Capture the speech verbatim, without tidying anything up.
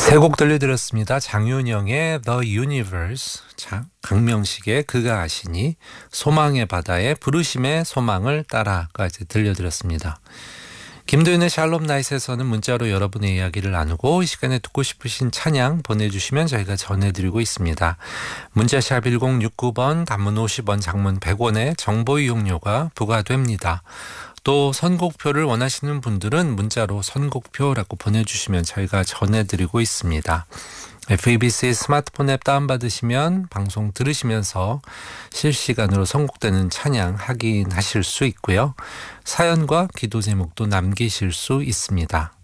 세 곡 들려드렸습니다. 장윤영의 The Universe, 자, 강명식의 그가 아시니, 소망의 바다의 부르심의 소망을 따라까지 들려드렸습니다. 김도윤의 샬롬 나잇에서는 문자로 여러분의 이야기를 나누고 이 시간에 듣고 싶으신 찬양 보내주시면 저희가 전해드리고 있습니다. 문자샵 일공육구 번, 단문 오십 원, 장문 백 원의 정보 이용료가 부과됩니다. 또 선곡표를 원하시는 분들은 문자로 선곡표라고 보내주시면 저희가 전해드리고 있습니다. 에프이비씨 스마트폰 앱 다운받으시면 방송 들으시면서 실시간으로 선곡되는 찬양 확인하실 수 있고요. 사연과 기도 제목도 남기실 수 있습니다.